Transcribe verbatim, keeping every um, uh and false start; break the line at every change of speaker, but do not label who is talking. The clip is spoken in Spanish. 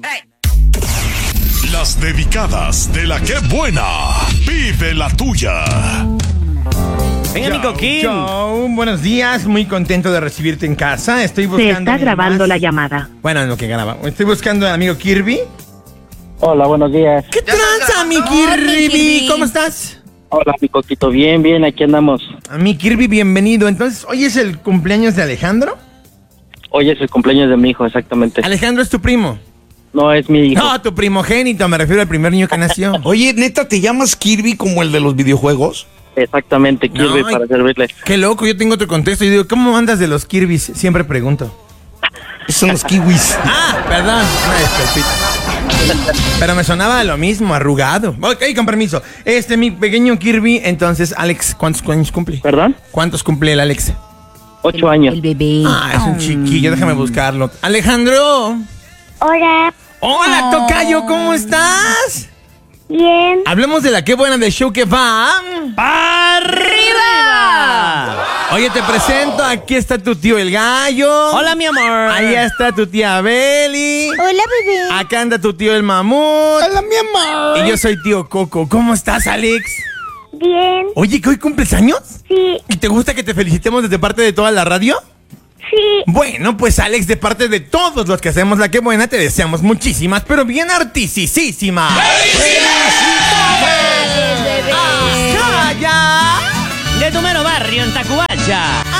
Las dedicadas de la que buena. Vive la tuya.
Venga, Nico Kim.
Joe, buenos días, muy contento de recibirte en casa. Estoy buscando.
Se está grabando
más...
la llamada.
Bueno, es lo que graba. Estoy buscando al amigo Kirby.
Hola, buenos días.
¿Qué tranza, mi Kirby?
Kirby.
¿Cómo estás?
Hola, mi coquito. Bien, bien, aquí andamos.
A mi Kirby, bienvenido. Entonces, ¿hoy es el cumpleaños de Alejandro?
Hoy es el cumpleaños de mi hijo, exactamente.
Alejandro es tu primo.
No, es mi hijo.
No, tu primogénito, me refiero al primer niño que nació.
Oye, ¿neta te llamas Kirby como el de los videojuegos?
Exactamente, Kirby,
No,
para servirle.
Qué loco, yo tengo otro contexto. Yo digo, ¿cómo andas de los Kirbys? Siempre pregunto.
Esos son los kiwis.
Ah, perdón, una disculpita. Pero me sonaba lo mismo, arrugado. Ok, con permiso. Este, mi pequeño Kirby, entonces, Alex, ¿cuántos años cumple?
¿Perdón?
¿Cuántos cumple el Alex?
Ocho años.
El bebé.
Ah, es un chiquillo, déjame buscarlo. Alejandro.
Hola,
Hola, tocayo, ¿cómo estás?
bien.
Hablemos de la qué buena del show que va.
¡Arriba!
Oye, te presento, aquí está tu tío el gallo.
Hola, mi amor.
Allá está tu tía Beli.
Hola, bebé.
Acá anda tu tío el mamut.
Hola, mi amor.
Y yo soy tío Coco. ¿Cómo estás, Alex?
Bien.
Oye, ¿que hoy cumples años?
Sí,
¿Y te gusta que te felicitemos desde parte de toda la radio?
sí.
Bueno, pues Alex, de parte de todos los que hacemos la que buena, te deseamos muchísimas, pero bien artisísimas.
¡Felicidades, bebé!
¡Ajá, ya!
De tu mero barrio en Tacubaya.